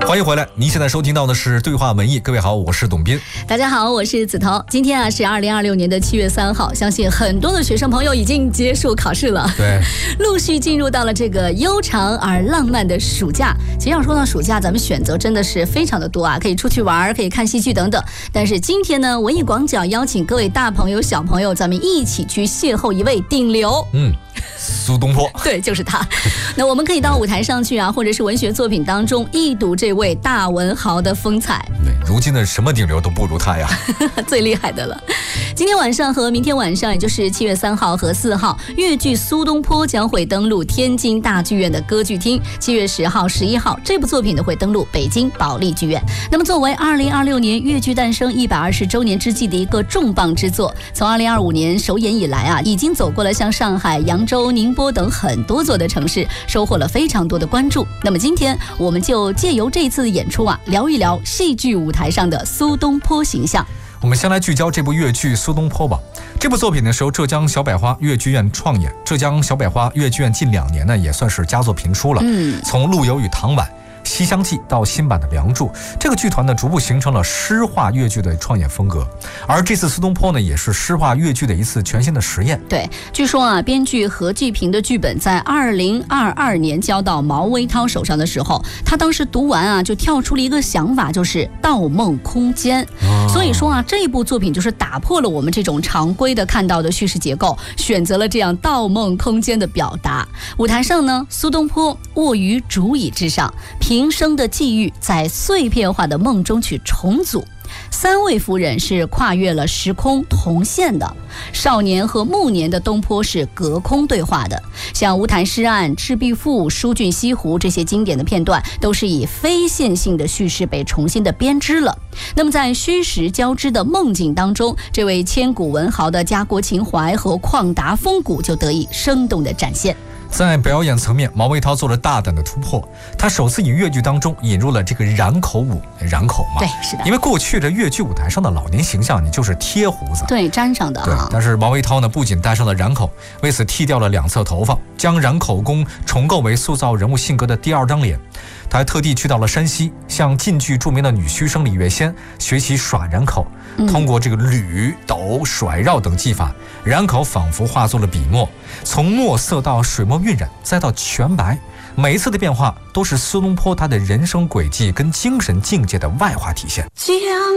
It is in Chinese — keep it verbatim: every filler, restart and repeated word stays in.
欢迎回来，您现在收听到的是对话文艺。各位好，我是董斌。 大家好，我是子彤。今天啊是二零二六年的七月三号，相信很多的学生朋友已经结束考试了， 对， 陆续进入到了这个悠长而浪漫的暑假。其实要说到暑假，咱们选择真的是非常的多啊，可以出去玩，可以看戏剧等等。但是今天呢，文艺广角邀请各位大朋友小朋友，咱们一起去邂逅一位顶流。 嗯。苏东坡， 对，就是他。那我们可以到舞台上去啊，或者是文学作品当中一睹这位大文豪的风采。 对，如今的什么顶流都不如他呀， 最厉害的了。今天晚上和明天晚上，也就是七月三号和四号，粤剧《苏东坡》将会登陆天津大剧院的歌剧厅。七月十号、十一号，这部作品呢会登陆北京保利剧院。那么，作为二零二六年粤剧诞生一百二十周年之际的一个重磅之作，从二零二五年首演以来啊，已经走过了像上海、扬州、宁波等很多座的城市，收获了非常多的关注。那么今天我们就借由这次演出啊，聊一聊戏剧舞台上的苏东坡形象。 我们先来聚焦这部粤剧《苏东坡》吧。这部作品呢是由浙江小百花粤剧院创演，浙江小百花粤剧院近两年呢也算是佳作频出了。嗯，从陆游与唐婉、西厢记到新版的梁祝，这个剧团呢逐步形成了诗化粤剧的创演风格。而这次苏东坡呢也是诗化粤剧的一次全新的实验。 对，据说啊，编剧何继平的剧本在二零二二年交到毛维涛手上的时候，他当时读完啊就跳出了一个想法，就是盗梦空间。哦、所以说啊，这部作品就是打破了我们这种常规的看到的叙事结构，选择了这样盗梦空间的表达。舞台上呢，苏东坡卧于竹椅之上，平生的际遇在碎片化的梦中去重组。三位夫人是跨越了时空同线的，少年和暮年的东坡是隔空对话的。像乌台诗案、赤壁赋、书郡西湖这些经典的片段，都是以非线性的叙事被重新的编织了。那么在虚实交织的梦境当中，这位千古文豪的家国情怀和旷达风骨就得以生动的展现。 在表演层面，毛维涛做了大胆的突破，他首次以粤剧当中引入了这个染口舞，染口嘛， 对，是的， 因为过去的粤剧舞台上的老年形象，你就是贴胡子， 对，粘上的， 对。但是毛维涛呢，不仅戴上了染口，为此剃掉了两侧头发，将染口功重构为塑造人物性格的第二张脸。他还特地去到了山西，向晋剧著名的女须生李月仙学习耍染口，通过这个捋、抖、甩绕等技法，染口仿佛化作了笔墨，从墨色到水墨晕染，再到全白，每一次的变化都是苏东坡他的人生轨迹跟精神境界的外化体现。